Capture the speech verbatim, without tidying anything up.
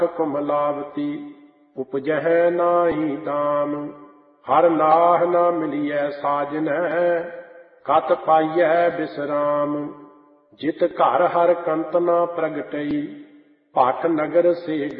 कुमलावती उपजह नाहि दाम। हर नाह न मिलिय साजन कत पाइय विश्राम। जित घर हर कंत न प्रगटई भट नगर से